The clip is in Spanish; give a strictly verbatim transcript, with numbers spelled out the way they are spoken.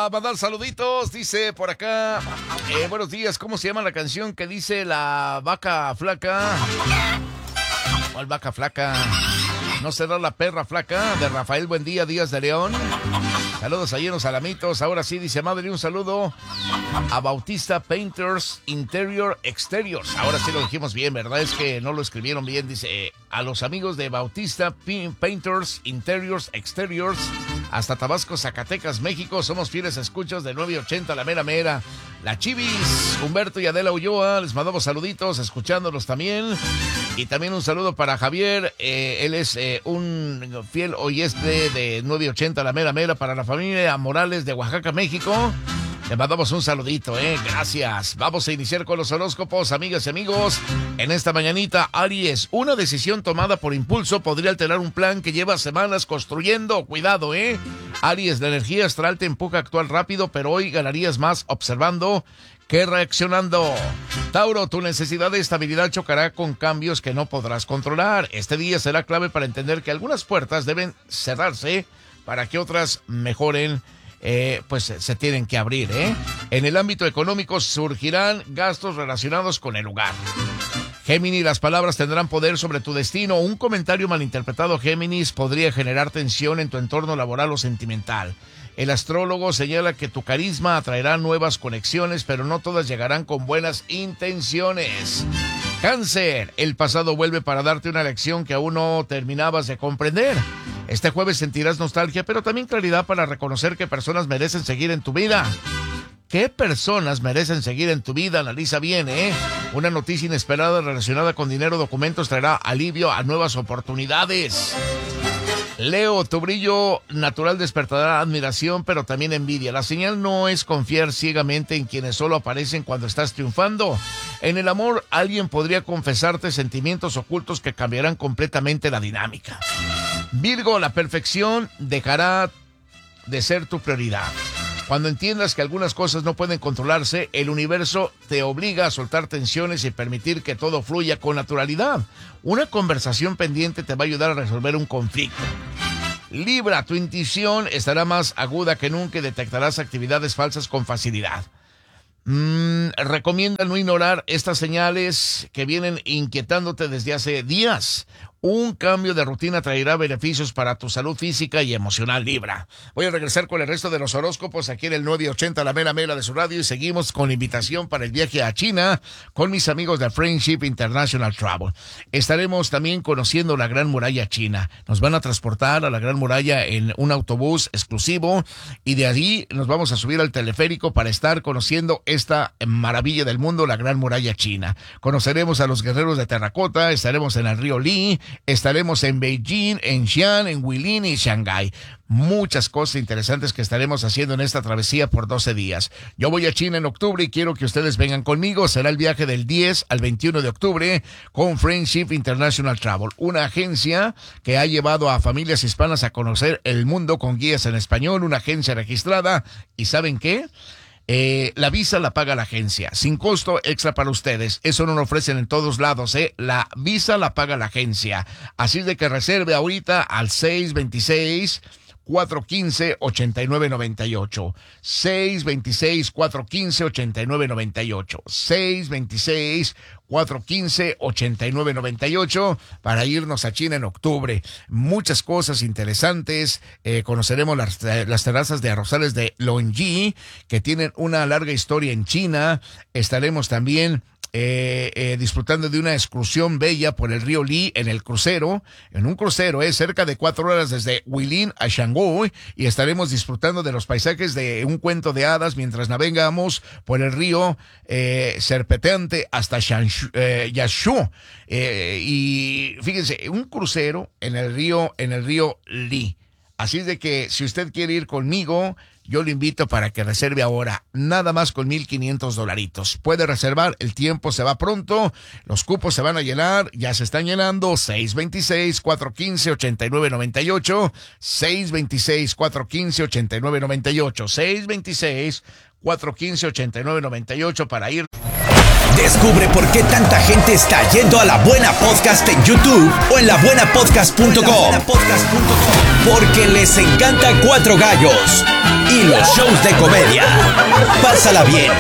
a mandar saluditos, dice por acá. Eh, buenos días, ¿cómo se llama la canción que dice la vaca flaca? ¿Cuál vaca flaca? ¿No será la perra flaca? De Rafael Buendía Díaz de León. Saludos ahí en los Alamitos. Ahora sí, dice madre, un saludo a Bautista Painters Interior Exteriors. Ahora sí lo dijimos bien, ¿verdad? Es que no lo escribieron bien. Dice, eh, a los amigos de Bautista Painters Interiors Exteriors, hasta Tabasco, Zacatecas, México. Somos fieles escuchas de nueve ochenta, la mera mera. La Chivis, Humberto y Adela Ulloa, les mandamos saluditos, escuchándolos también. Y también un saludo para Javier, eh, él es eh, un fiel oyente de nueve ochenta, la mera mera, para la familia Morales de Oaxaca, México. Le mandamos un saludito, eh, gracias. Vamos a iniciar con los horóscopos, amigas y amigos. En esta mañanita, Aries, una decisión tomada por impulso podría alterar un plan que lleva semanas construyendo. Cuidado, eh. Aries, la energía astral te empuja a actuar rápido, pero hoy ganarías más observando que reaccionando. Tauro, tu necesidad de estabilidad chocará con cambios que no podrás controlar. Este día será clave para entender que algunas puertas deben cerrarse para que otras mejoren. Eh, pues se tienen que abrir, ¿eh? En el ámbito económico surgirán gastos relacionados con el lugar. Géminis, las palabras tendrán poder sobre tu destino. Un comentario malinterpretado, Géminis, podría generar tensión en tu entorno laboral o sentimental. El astrólogo señala que tu carisma atraerá nuevas conexiones, pero no todas llegarán con buenas intenciones. Cáncer, el pasado vuelve para darte una lección que aún no terminabas de comprender. Este jueves sentirás nostalgia, pero también claridad para reconocer qué personas merecen seguir en tu vida. ¿Qué personas merecen seguir en tu vida? Analiza bien, ¿eh? Una noticia inesperada relacionada con dinero o documentos traerá alivio a nuevas oportunidades. Leo, tu brillo natural despertará admiración, pero también envidia. La señal no es confiar ciegamente en quienes solo aparecen cuando estás triunfando. En el amor, alguien podría confesarte sentimientos ocultos que cambiarán completamente la dinámica. Virgo, la perfección dejará de ser tu prioridad. Cuando entiendas que algunas cosas no pueden controlarse, el universo te obliga a soltar tensiones y permitir que todo fluya con naturalidad. Una conversación pendiente te va a ayudar a resolver un conflicto. Libra, tu intuición estará más aguda que nunca y detectarás actividades falsas con facilidad. Mm, recomienda no ignorar estas señales que vienen inquietándote desde hace días. Un cambio de rutina traerá beneficios para tu salud física y emocional, Libra. Voy a regresar con el resto de los horóscopos aquí en el nueve ochenta, la mera mera de su radio, y seguimos con la invitación para el viaje a China con mis amigos de Friendship International Travel. Estaremos también conociendo la Gran Muralla China. Nos van a transportar a la Gran Muralla en un autobús exclusivo y de allí nos vamos a subir al teleférico para estar conociendo esta maravilla del mundo, la Gran Muralla China. Conoceremos a los guerreros de terracota, estaremos en el río Li, estaremos en Beijing, en Xi'an, en Guilin y Shanghái. Muchas cosas interesantes que estaremos haciendo en esta travesía por doce días. Yo voy a China en octubre y quiero que ustedes vengan conmigo. Será el viaje del diez al veintiuno de octubre con Friendship International Travel, una agencia que ha llevado a familias hispanas a conocer el mundo con guías en español, una agencia registrada. ¿Y saben qué? Eh, la visa la paga la agencia, sin costo extra para ustedes. Eso no lo ofrecen en todos lados, ¿eh? La visa la paga la agencia. Así de que reserve ahorita al seis veintiséis, cuatro quince, ochenta y nueve noventa y ocho. seis veintiséis, cuatro quince, ochenta y nueve noventa y ocho. seis veintiséis, cuatro quince, ochenta y nueve noventa y ocho para irnos a China en octubre. Muchas cosas interesantes. Eh, conoceremos las, las terrazas de arrozales de Longyi, que tienen una larga historia en China. Estaremos también Eh, eh, disfrutando de una excursión bella por el río Li en el crucero, en un crucero, eh, cerca de cuatro horas desde Guilin a Shanghái, y estaremos disfrutando de los paisajes de un cuento de hadas mientras navegamos por el río eh, serpenteante hasta Shanshu, eh, Yashu. Eh, y fíjense, un crucero en el río, en el río Li. Así de que si usted quiere ir conmigo, yo le invito para que reserve ahora, nada más con mil quinientos dolaritos. Puede reservar, el tiempo se va pronto, los cupos se van a llenar, ya se están llenando. Seis veintiséis, cuatro quince, ochenta y nueve noventa y ocho, seis veintiséis, cuatro quince, ochenta y nueve noventa y ocho, seis veintiséis, cuatro quince, ochenta y nueve noventa y ocho para ir. Descubre por qué tanta gente está yendo a La Buena Podcast en YouTube o en la buena podcast punto com. Porque les encanta Cuatro Gallos y los shows de comedia. Pásala bien,